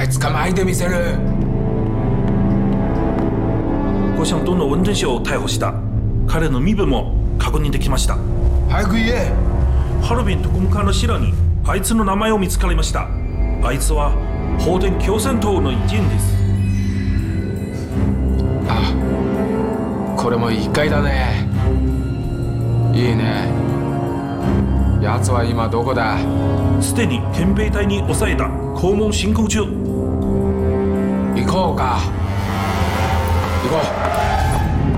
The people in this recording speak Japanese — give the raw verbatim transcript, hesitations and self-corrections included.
対捕まえてみせる。 コシャントンの運転手を逮捕した。彼の身分も確認できました。 早く言え。 ハルビン特務課の資料にあいつの名前を見つかりました。あいつは放電共産党の一員です。 あ、これもいっかいだね。いいね。奴は今どこだ？ すでに憲兵隊に抑えた。拷問進行中。 行こうか。行こう。